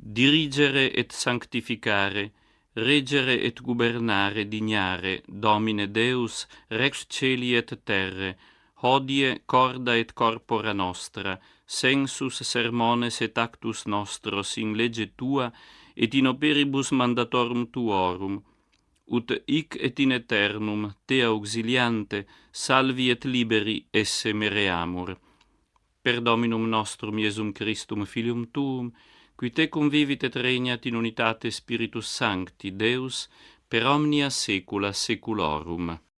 dirigere et sanctificare, regere et gubernare dignare, Domine Deus, rex celi et terre, hodie corda et corpora nostra, sensus sermones et actus nostros in lege tua, et in operibus mandatorum tuorum, ut hic et in aeternum, te auxiliante, salvi et liberi esse mereamur. Per Dominum nostrum Iesum Christum, Filium Tuum, qui te convivit et regnat in unitate Spiritus Sancti, Deus, per omnia saecula saeculorum.